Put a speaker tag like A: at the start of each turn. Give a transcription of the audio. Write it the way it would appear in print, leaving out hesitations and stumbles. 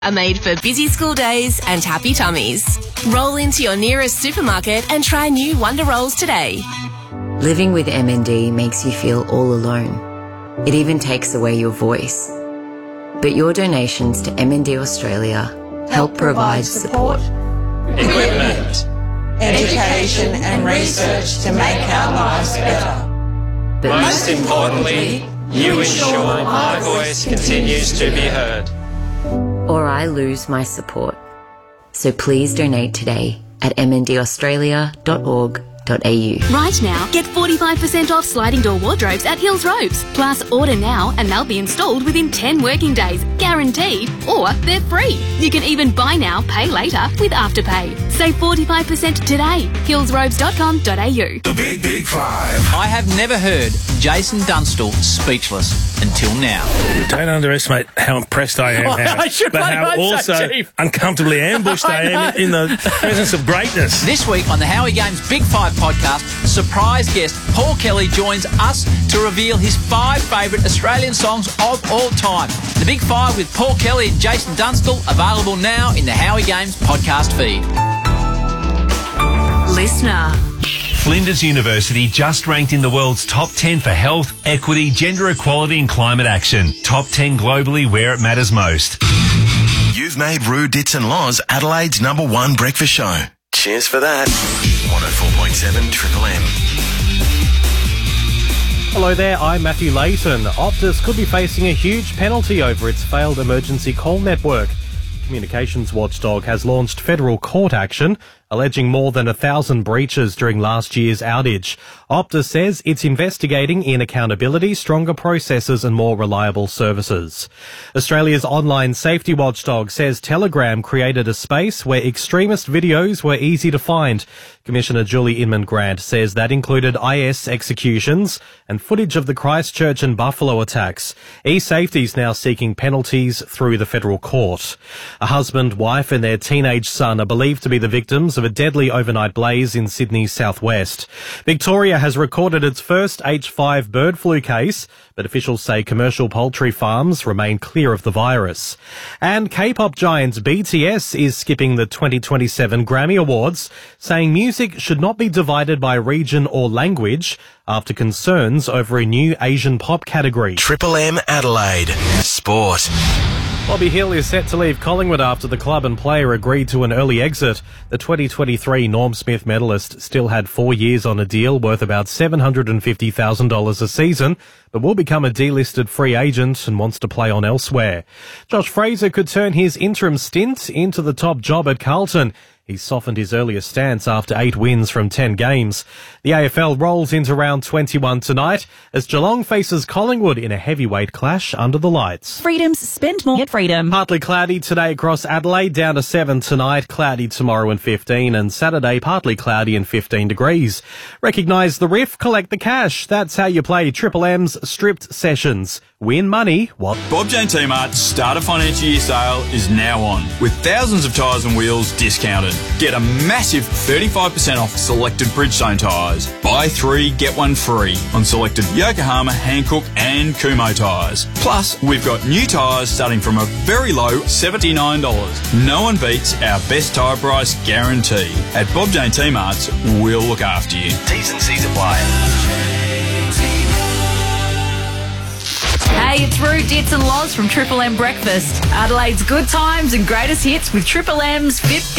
A: are made for busy school days and happy tummies. Roll into your nearest supermarket and try new Wonder Rolls today.
B: Living with MND makes you feel all alone. It even takes away your voice. But your donations to MND Australia help provide support,
C: equipment, education and research to make our lives better.
D: But most importantly, you ensure my voice continues to be heard.
B: Or I lose my support. So please donate today at mndaustralia.org.au.
E: Right now, get 45% off sliding door wardrobes at Hills Robes. Plus, order now and they'll be installed within 10 working days, guaranteed, or they're free. You can even buy now, pay later with Afterpay. Save 45% today. hillsrobes.com.au.
F: The Big Five.
G: I have never heard Jason Dunstall speechless until now.
H: Don't underestimate how impressed I am, but how also uncomfortably ambushed I am in the presence of greatness.
G: This week on the Howie Games Big Five podcast, surprise guest Paul Kelly joins us to reveal his 5 favourite Australian songs of all time. The Big Five with Paul Kelly and Jason Dunstall, available now in the Howie Games podcast feed.
A: Listener.
I: Flinders University just ranked in the world's top 10 for health, equity, gender equality and climate action. Top 10 globally where it matters most.
F: You've made Roo Dits and Loz Adelaide's #1 breakfast show. Cheers for that. 104.7 Triple M.
J: Hello there, I'm Matthew Layton. Optus could be facing a huge penalty over its failed emergency call network. Communications watchdog has launched federal court action, alleging more than 1,000 breaches during last year's outage. Optus says it's investigating in accountability, stronger processes and more reliable services. Australia's online safety watchdog says Telegram created a space where extremist videos were easy to find. Commissioner Julie Inman-Grant says that included IS executions and footage of the Christchurch and Buffalo attacks. eSafety is now seeking penalties through the federal court. A husband, wife and their teenage son are believed to be the victims of a deadly overnight blaze in Sydney's southwest. Victoria has recorded its first H5 bird flu case, but officials say commercial poultry farms remain clear of the virus. And K-pop giant BTS is skipping the 2027 Grammy Awards, saying music should not be divided by region or language after concerns over a new Asian pop category.
F: Triple M Adelaide. Sport.
J: Bobby Hill is set to leave Collingwood after the club and player agreed to an early exit. The 2023 Norm Smith medalist still had 4 years on a deal worth about $750,000 a season, but will become a delisted free agent and wants to play on elsewhere. Josh Fraser could turn his interim stint into the top job at Carlton. He softened his earlier stance after 8 wins from 10 games. The AFL rolls into round 21 tonight as Geelong faces Collingwood in a heavyweight clash under the lights.
K: Freedoms, spend more, get freedom.
J: Partly cloudy today across Adelaide, down to 7 tonight, cloudy tomorrow and 15, and Saturday partly cloudy and 15 degrees. Recognise the riff, collect the cash. That's how you play Triple M's Stripped Sessions. Win money. What?
L: Bob Jane T-Mart's starter financial year sale is now on, with thousands of tyres and wheels discounted. Get a massive 35% off selected Bridgestone tyres. Buy 3, get 1 free on selected Yokohama, Hankook and Kumho tyres. Plus, we've got new tyres starting from a very low $79. No one beats our best tyre price guarantee. At Bob Jane T-Mart's, we'll look after you.
F: T's and C's apply.
K: Hey, it's Roo Dits and Loz from Triple M Breakfast. Adelaide's good times and greatest hits with Triple M's 50